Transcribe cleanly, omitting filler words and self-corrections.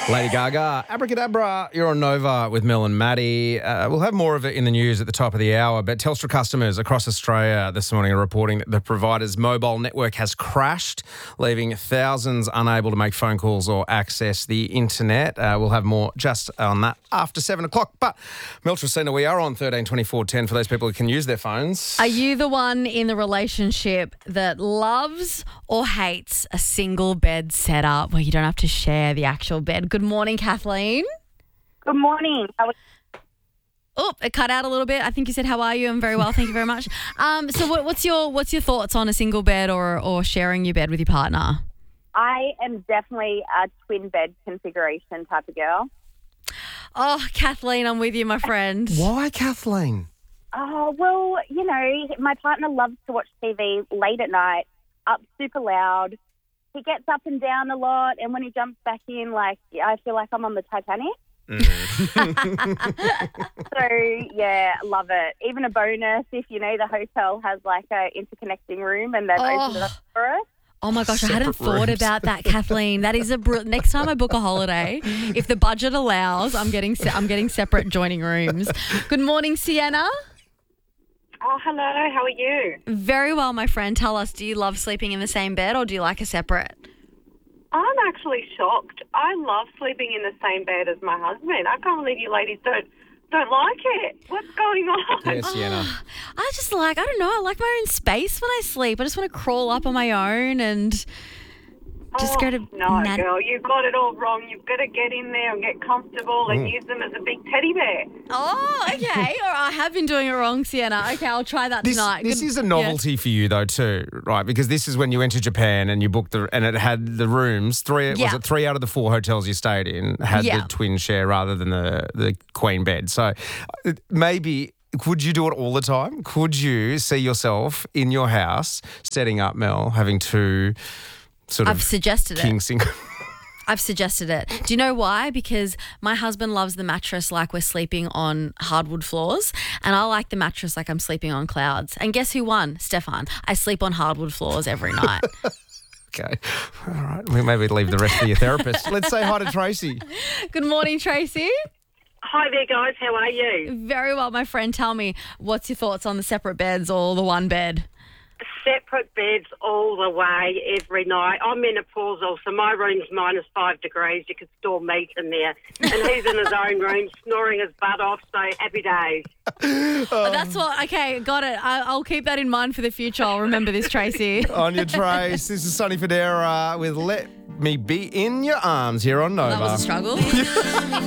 Lady Gaga, Abracadabra, you're on Nova with Mel and Maddie. We'll have more of it in the news at the top of the hour, but Telstra customers across Australia this morning are reporting that the provider's mobile network has crashed, leaving thousands unable to make phone calls or access the internet. We'll have more just on that after 7 o'clock. But Mel Tracina, we are on 13 24 10 for those people who can use their phones. Are you the one in the relationship that loves or hates a single bed setup where you don't have to share the actual bed? Good morning, Kathleen. Good morning. Oh, it cut out a little bit. I think you said, how are you? I'm very well, thank you very much. So what's your thoughts on a single bed or sharing your bed with your partner? I am definitely a twin bed configuration type of girl. Oh, Kathleen, I'm with you, my friend. Why, Kathleen? Oh, well, you know, my partner loves to watch TV late at night, up super loud. He gets up and down a lot, and when he jumps back in, like, I feel like I'm on the Titanic. So, yeah, love it. Even a bonus if, you know, the hotel has, like, a interconnecting room and they've opened it up for us. Oh, my gosh, I Separate hadn't thought rooms. about that, Kathleen. That is next time I book a holiday, if the budget allows, I'm getting separate joining rooms. Good morning, Sienna. Oh, hello. How are you? Very well, my friend. Tell us, do you love sleeping in the same bed or do you like a separate? I'm actually shocked. I love sleeping in the same bed as my husband. I can't believe you ladies don't like it. What's going on? Yeah, Sienna. I just I don't know, I like my own space when I sleep. I just want to crawl up on my own and just go to... No, girl, you've got it all wrong. You've got to get in there and get comfortable and use them as a big teddy bear. Oh, okay. All right, I have been doing it wrong, Sienna. Okay, I'll try that tonight. This is a novelty for you though too, right? Because this is when you enter Japan and you booked and it had the rooms. Was it 3 out of the 4 hotels you stayed in had the twin share rather than the queen bed? So maybe. Could you do it all the time? Could you see yourself in your house setting up, Mel, having two I've suggested king single? I've suggested it. Do you know why? Because my husband loves the mattress like we're sleeping on hardwood floors, and I like the mattress like I'm sleeping on clouds. And guess who won? Stefan. I sleep on hardwood floors every night. Okay. All right. We maybe leave the rest to your therapist. Let's say hi to Tracy. Good morning, Tracy. Hi there, guys. How are you? Very well, my friend. Tell me, what's your thoughts on the separate beds or the one bed? Separate beds all the way, every night. I'm menopausal, so my room's -5 degrees. You could store meat in there. And he's in his own room snoring his butt off, so happy days. Oh, that's what... Okay, got it. I'll keep that in mind for the future. I'll remember this, Tracy. On your Trace, this is Sonny Fodera with Let Me Be in Your Arms here on Nova. That was a struggle.